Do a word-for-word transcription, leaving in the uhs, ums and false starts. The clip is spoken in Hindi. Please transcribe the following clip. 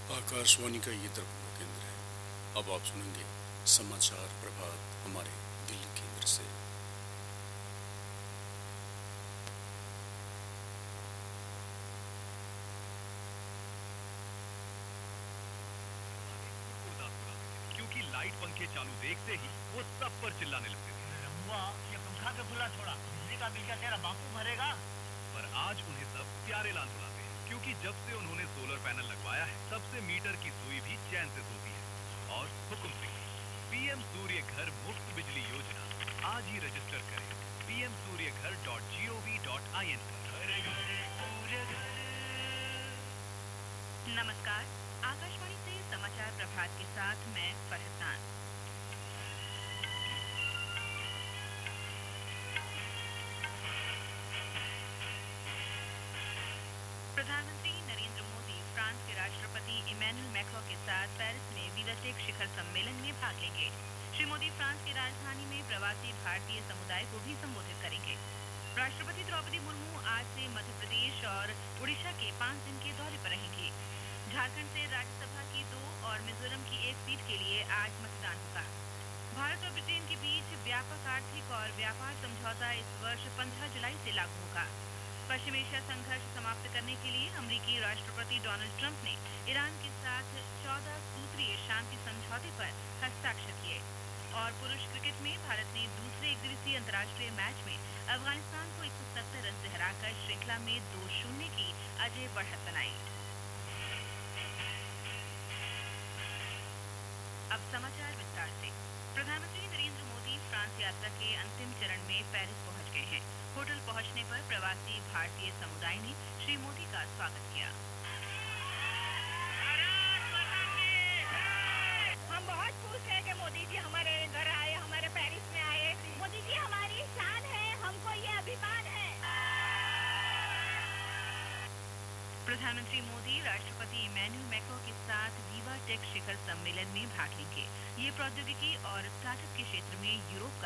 आकाशवाणी का ये दरभंगा केंद्र है। अब आप सुनेंगे समाचार प्रभात हमारे दिल्ली केंद्र से। क्योंकि लाइट पंखे चालू देखते ही वो सब पर चिल्लाने लगते थे। रमुआ, ये पंखा क्यों खुला छोड़ा? बिजली का बिल क्या तेरा बापू भरेगा? पर आज उन्हें सब प्यारे लाल बुलाते हैं, क्योंकि जब से उन्होंने सोलर पैनल लगवाया है, तब से मीटर की सुई भी चैन से सोती है। और हुक्म सिंह, पीएम सूर्य घर मुफ्त बिजली योजना आज ही रजिस्टर करें पी एम सूर्य घर dot G O V dot I N पर। नमस्कार, आकाशवाणी से समाचार प्रभात के साथ मैं फरहसान। प्रधानमंत्री नरेंद्र मोदी फ्रांस के राष्ट्रपति इमैनुअल मैक्रों के साथ पेरिस में विवाटेक शिखर सम्मेलन में भाग लेंगे। श्री मोदी फ्रांस की राजधानी में प्रवासी भारतीय समुदाय को भी संबोधित करेंगे। राष्ट्रपति द्रौपदी मुर्मू आज से मध्य प्रदेश और उड़ीसा के पाँच दिन के दौरे पर रहेंगी। झारखंड से राज्यसभा की दो और मिजोरम की एक सीट के लिए आज मतदान होगा। भारत और ब्रिटेन के बीच व्यापक आर्थिक और व्यापार समझौता इस वर्ष पंद्रह जुलाई से लागू होगा। पश्चिम एशिया संघर्ष समाप्त करने के लिए अमेरिकी राष्ट्रपति डोनाल्ड ट्रंप ने ईरान के साथ चौदह सूत्रीय शांति समझौते पर हस्ताक्षर किए। और पुरुष क्रिकेट में भारत ने दूसरे एक दिवसीय अंतर्राष्ट्रीय मैच में अफगानिस्तान को एक सौ सत्तर रन से हराकर श्रृंखला में दो शून्य की अजय बढ़त बनाई। अब समाचार विस्तार से। प्रधानमंत्री नरेंद्र मोदी फ्रांस यात्रा के अंतिम चरण में पेरिस पहुंच गए हैं। होटल पहुंचने पर प्रवासी भारतीय समुदाय ने श्री मोदी का स्वागत किया। हम बहुत खुश हैं कि मोदी जी हमारे घर आए, हमारे पेरिस में आए। मोदी जी हमारी शान है, हमको ये अभिमान है। प्रधानमंत्री मोदी राष्ट्रपति इमैनुअल मैक्रों के साथ विवाटेक शिखर सम्मेलन में भाग लेंगे। ये प्रौद्योगिकी और स्टार्टअप के क्षेत्र में यूरोप का